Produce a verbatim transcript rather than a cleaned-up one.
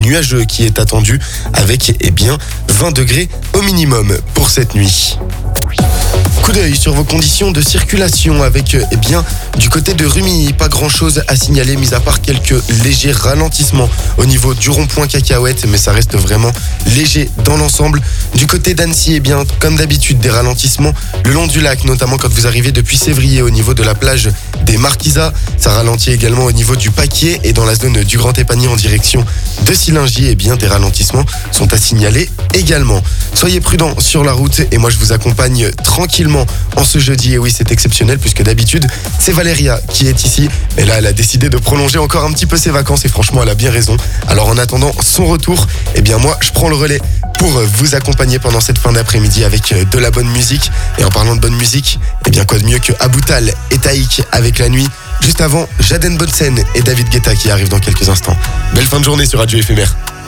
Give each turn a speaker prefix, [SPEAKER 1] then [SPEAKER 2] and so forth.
[SPEAKER 1] nuageux qui est attendu avec eh bien vingt degrés au minimum pour cette nuit. Coup d'œil sur vos conditions de circulation avec, eh bien, du côté de Rumilly, pas grand chose à signaler, mis à part quelques légers ralentissements au niveau du rond-point Cacahuète, mais ça reste vraiment léger dans l'ensemble. Du côté d'Annecy, eh bien, comme d'habitude, des ralentissements le long du lac, notamment quand vous arrivez depuis Sévrier au niveau de la plage des Marquisas. Ça ralentit également au niveau du Paquier et dans la zone du Grand Épanier en direction de Sillingy, eh bien, des ralentissements sont à signaler également. Soyez prudents sur la route et moi je vous accompagne tranquillement en ce jeudi. Et oui, c'est exceptionnel puisque d'habitude c'est Valéria qui est ici, mais là elle a décidé de prolonger encore un petit peu ses vacances et franchement elle a bien raison. Alors en attendant son retour, eh bien moi je prends le relais pour vous accompagner pendant cette fin d'après-midi avec de la bonne musique. Et en parlant de bonne musique, eh bien quoi de mieux que Aboutal et Taïk avec La Nuit. Juste avant, Jaden Bonsen et David Guetta qui arrivent dans quelques instants. Belle fin de journée sur Radio Éphémère.